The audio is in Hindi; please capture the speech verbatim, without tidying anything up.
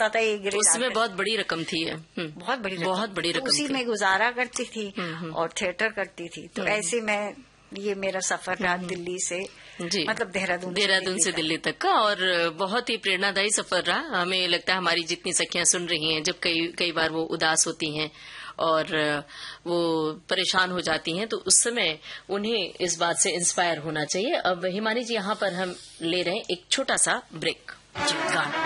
होता था एक ग्रेड। उसमें बहुत बड़ी रकम थी। बहुत बड़ी रकम, बहुत बड़ी रकम। उसी में गुजारा करती थी और थिएटर करती थी। तो ऐसे में ये मेरा सफर रहा दिल्ली से, जी, मतलब देहरादून देहरादून से दिल्ली तक का, और बहुत ही प्रेरणादायी सफर रहा। हमें लगता है हमारी जितनी सखियां सुन रही हैं, जब कई कई बार वो उदास होती हैं और वो परेशान हो जाती हैं, तो उस समय उन्हें इस बात से इंस्पायर होना चाहिए। अब हिमानी जी, यहाँ पर हम ले रहे हैं एक छोटा सा ब्रेक। जी, गाना।